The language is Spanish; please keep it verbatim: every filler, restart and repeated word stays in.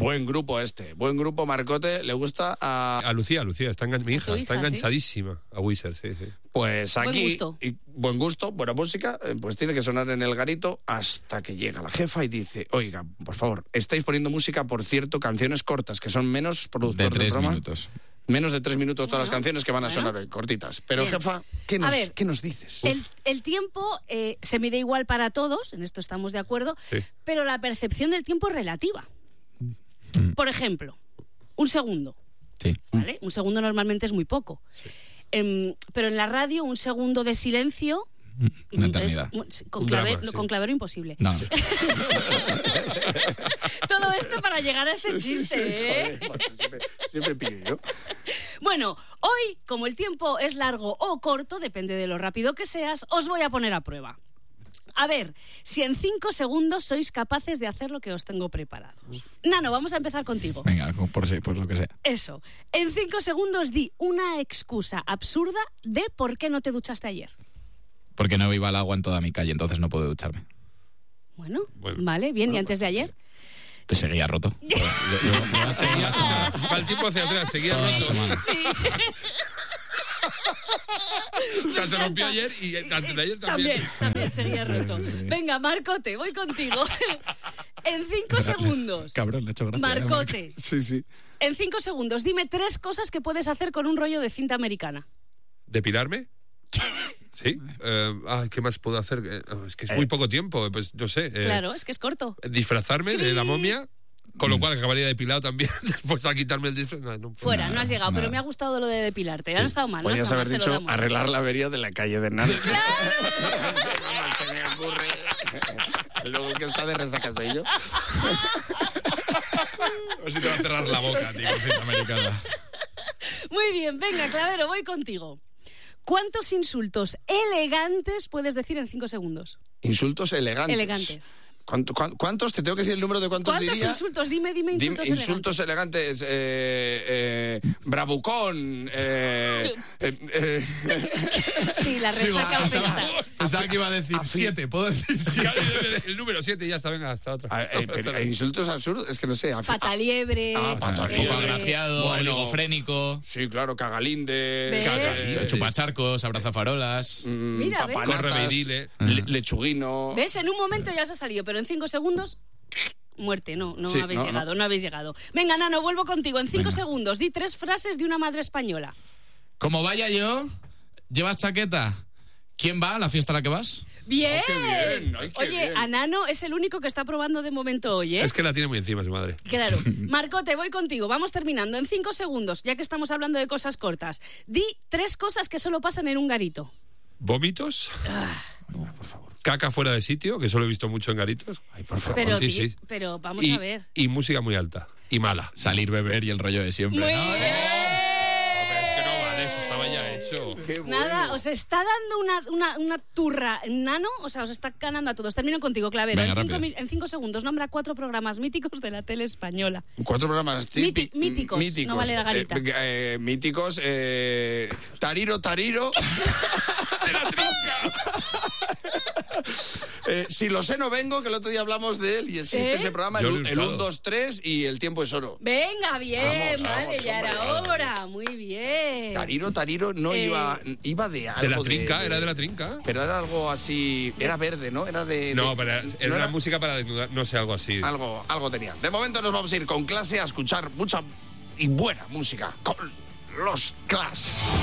Buen grupo este, buen grupo. Marcote, ¿le gusta a...? A Lucía, Lucía, está engan... mi hija, hija, está enganchadísísima ¿sí? a Wizard, sí, sí. Pues aquí, buen gusto. Y buen gusto, buena música, pues tiene que sonar en el garito hasta que llega la jefa y dice, oiga, por favor, estáis poniendo música, por cierto, canciones cortas, que son menos productor De tres del programa. minutos. Menos de tres minutos todas Bueno, las canciones que van a bueno. sonar hoy, cortitas. Pero, Bien. jefa, ¿qué A nos, ver, ¿qué nos dices? El, el tiempo eh, se mide igual para todos, en esto estamos de acuerdo, Sí. pero la percepción del tiempo es relativa. Por ejemplo, un segundo, Sí. ¿vale? Un segundo normalmente es muy poco. Em, pero en la radio un segundo de silencio Una es eternidad. con, Un clave- drama, sí. con clavero imposible. No. Todo esto para llegar a ese chiste, ¿eh? Joder, macho, siempre, siempre pillo yo. Bueno, hoy, como el tiempo es largo o corto, depende de lo rápido que seas, os voy a poner a prueba. A ver, si en cinco segundos sois capaces de hacer lo que os tengo preparado. Nano, vamos a empezar contigo. Venga, por, si- por lo que sea. Eso. En cinco segundos di una excusa absurda de por qué no te duchaste ayer. Porque no iba al agua en toda mi calle, entonces no puedo ducharme. Bueno, Bueno. vale, bien. ¿Y Bueno, antes de ayer? Te seguía roto. Yo- yo- yo- yo- Seguía, o sea, va el tiempo hacia atrás, seguía Toda la roto. semana. Sí. O sea, se rompió ayer y antes de ayer también. También, también seguía roto. Venga, Marcote, voy contigo. En cinco segundos. Cabrón, le he hecho gracia. Marcote, Sí, sí. en cinco segundos, dime tres cosas que puedes hacer con un rollo de cinta americana. ¿Depilarme? Sí. Eh, ay, ¿qué más puedo hacer? Eh, es que es muy poco tiempo, pues no sé. eh, Claro, es que es corto. Disfrazarme de la momia, con lo cual acabaría depilado también, después a quitarme el disfraz. No, no puedo. Fuera, no has llegado, nada. pero me ha gustado lo de depilarte. Han estado mal, no Podrías está haber mal, se lo dicho damos. arreglar la avería de la calle de Nano. No se me ocurre. Luego el que está de resaca soy yo. A ver si te va a cerrar la boca, tío, cinta americana. Muy bien, venga, Clavero, voy contigo. ¿Cuántos insultos elegantes puedes decir en cinco segundos? Insultos elegantes. Elegantes. ¿Cuánto- cuán- ¿Cuántos? Te tengo que decir el número de cuántos ¿Cuántos diría. insultos? Dime, dime Dime, insultos, insultos elegantes. eh, eh, bravucón. Eh, eh, eh, elegantes. Sí, la resaca aumenta. Pensaba que iba a decir siete, ¿puedo decir siete? El, el número siete ya está, venga, hasta otra. ah, eh, pero, eh, insultos absurdos, es que no sé. af- Pataliebre. Ah, pataliebre. Poco eh, agraciado, Bueno. oligofrénico, Sí, claro, cagalinde. ¿Ves? eh, chupacharcos, abrazafarolas. mm, Mira, ¿ves? papanatas, Correveidile. le- lechuguino. ¿Ves? En un momento ya os ha salido, pero en cinco segundos... Muerte, no, no Sí, habéis no, llegado, no. no. habéis llegado. Venga, Nano, vuelvo contigo. En cinco Venga. segundos, di tres frases de una madre española. Como vaya yo, ¿llevas chaqueta? ¿Quién va a la fiesta a la que vas? ¡Bien! qué bien, ay, qué Oye, bien. a Nano es el único que está probando de momento hoy, ¿eh? Es que la tiene muy encima su madre. Claro. Marcote, voy contigo. Vamos terminando. En cinco segundos, ya que estamos hablando de cosas cortas. Di tres cosas que solo pasan en un garito. ¿Vómitos? Caca fuera de sitio, que solo he visto mucho en garitos. Ay, por favor. Pero, sí, di- sí. pero vamos y, a ver. y música muy alta. Y mala. Salir, beber y el rollo de siempre, Muy ¿no? bien. Hombre, es que no vale, eso estaba ya hecho. Qué bueno. Nada, os está dando una, una, una turra Nano, o sea, os está ganando a todos. Termino contigo, Clavero. Venga, en, cinco, rápido. mi- en cinco segundos, nombra cuatro programas míticos de la tele española. Cuatro programas Miti- típi- míticos, míticos. no vale la garita. Eh, eh, míticos. Eh, tariro, Tariro. De la trinca. Eh, si lo sé, no vengo, que el otro día hablamos de él y existe ¿Eh? ese programa, Yo el, lo he el usado. uno, dos, tres y el tiempo es oro. Venga, bien, Vamos, vale, vamos, ya era hombre, hora. Muy bien. Tariro, Tariro no Eh, iba, iba de algo. De la trinca, era de la trinca. Pero era algo así. Era verde, ¿no? Era de. No, de- pero era, ¿no era una era? música para desnudar, no sé, algo así. Algo, algo tenía. De momento nos vamos a ir con clase a escuchar mucha y buena música con los Clash.